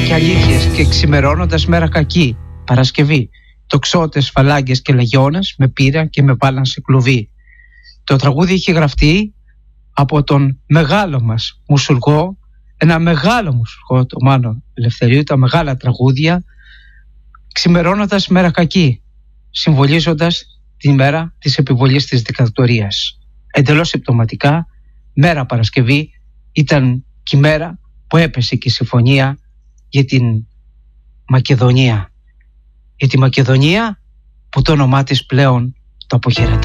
και αλήθειες και ξημερώνοντας μέρα κακή, Παρασκευή, τοξότες, φαλάγγες και λεγιώνες με πήραν και με βάλαν σε κλουβί. Το τραγούδι είχε γραφτεί από τον μεγάλο μας μουσουργό, ένα μεγάλο μουσουργό, το Μάνο Ελευθερίου, τα μεγάλα τραγούδια, ξημερώνοντας μέρα κακή, συμβολίζοντας τη μέρα της επιβολής της δικτατορίας. Εντελώς συμπτωματικά, μέρα Παρασκευή ήταν και η μέρα που έπεσε και η συμφωνία για την Μακεδονία. Για τη Μακεδονία που το όνομά της πλέον το αποχαιρετά.